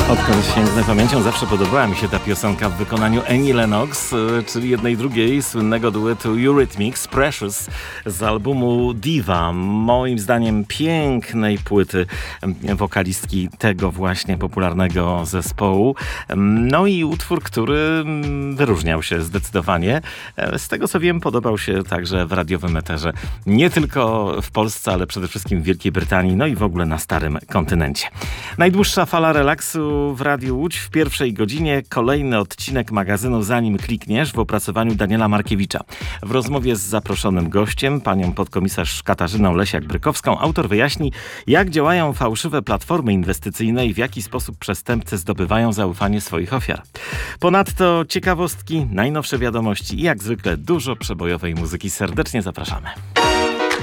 Odkąd sięgnę pamięcią, zawsze podobała mi się ta piosenka w wykonaniu Annie Lennox, czyli jednej drugiej słynnego duetu Eurythmics, Precious z albumu Diva. Moim zdaniem pięknej płyty wokalistki tego właśnie popularnego zespołu. No i utwór, który wyróżniał się zdecydowanie. Z tego co wiem, podobał się także w radiowym eterze. Nie tylko w Polsce, ale przede wszystkim w Wielkiej Brytanii, no i w ogóle na starym kontynencie. Najdłuższa fala relaksu w Radiu Łódź w pierwszej godzinie. Kolejny odcinek magazynu Zanim klikniesz w opracowaniu Daniela Markiewicza. W rozmowie z zaproszonym gościem, panią podkomisarz Katarzyną Lesiak-Brykowską, autor wyjaśni, jak działają fałszywe platformy inwestycyjne i w jaki sposób przestępcy zdobywają zaufanie swoich ofiar. Ponadto ciekawostki, najnowsze wiadomości i jak zwykle dużo przebojowej muzyki. Serdecznie zapraszamy.